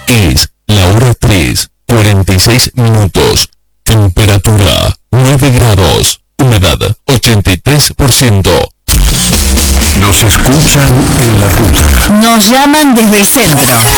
Es la hora 3:46. Temperatura 9 grados. Humedad 83%. Nos escuchan en la ruta. Nos llaman desde el centro.